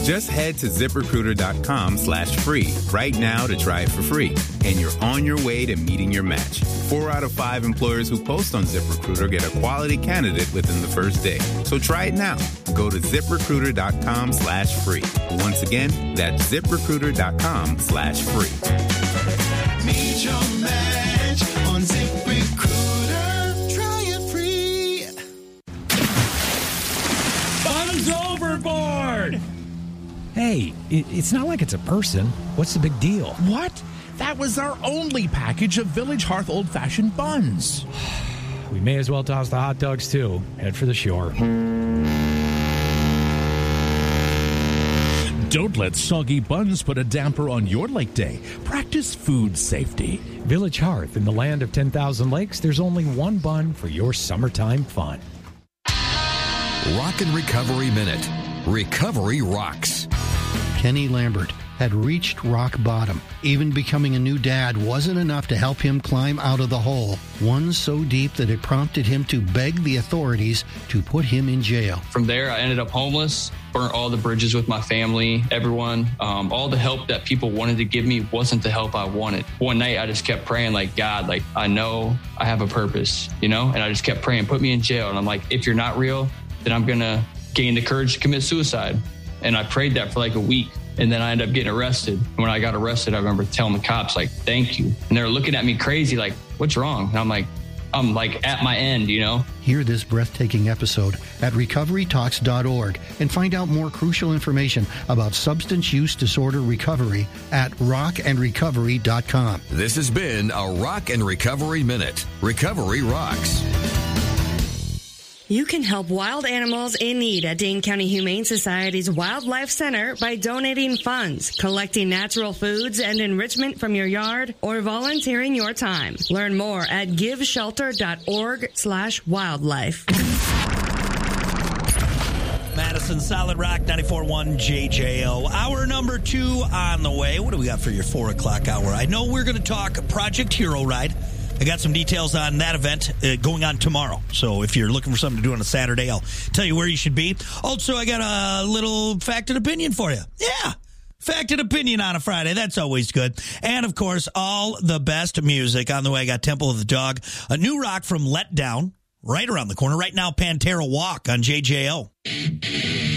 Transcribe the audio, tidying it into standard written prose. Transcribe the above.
Just head to ZipRecruiter.com/free right now to try it for free. And you're on your way to meeting your match. 4 out of 5 employers who post on ZipRecruiter get a quality candidate within the first day. So try it now. Go to ZipRecruiter.com/free. Once again, that's ZipRecruiter.com/free. Meet your match on ZipRecruiter. Try it free. Buns overboard! Hey, it's not like it's a person. What's the big deal? What? That was our only package of Village Hearth old-fashioned buns. We may as well toss the hot dogs, too. Head for the shore. Don't let soggy buns put a damper on your lake day. Practice food safety. Village Hearth, in the land of 10,000 lakes, there's only one bun for your summertime fun. Rock and Recovery Minute. Recovery rocks. Kenny Lambert had reached rock bottom. Even becoming a new dad wasn't enough to help him climb out of the hole, one so deep that it prompted him to beg the authorities to put him in jail. From there, I ended up homeless, burnt all the bridges with my family, everyone. All the help that people wanted to give me wasn't the help I wanted. One night, I just kept praying, like, God, like, I know I have a purpose, you know? And I just kept praying, put me in jail. And I'm like, if you're not real, then I'm going to gain the courage to commit suicide. And I prayed that for like a week. And then I ended up getting arrested. And when I got arrested, I remember telling the cops, like, thank you. And they were looking at me crazy, like, what's wrong? And I'm like at my end, you know? Hear this breathtaking episode at recoverytalks.org and find out more crucial information about substance use disorder recovery at rockandrecovery.com. This has been a Rock and Recovery Minute. Recovery rocks. You can help wild animals in need at Dane County Humane Society's Wildlife Center by donating funds, collecting natural foods and enrichment from your yard, or volunteering your time. Learn more at giveshelter.org/wildlife. Madison Solid Rock 94.1 JJO. Hour number 2 on the way. What do we got for your 4 o'clock hour? I know we're going to talk Project Hero Ride. I got some details on that event going on tomorrow. So if you're looking for something to do on a Saturday, I'll tell you where you should be. Also, I got a little fact and opinion for you. Yeah, fact and opinion on a Friday. That's always good. And, of course, all the best music. On the way, I got Temple of the Dog, a new rock from Let Down, right around the corner. Right now, Pantera Walk on JJO.